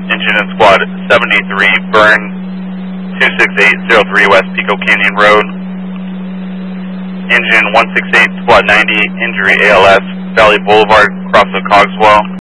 engine in squad 73, burn 26803 West Pico Canyon Road. Engine 168, squad 90, injury ALS, Valley Boulevard, across the Cogswell.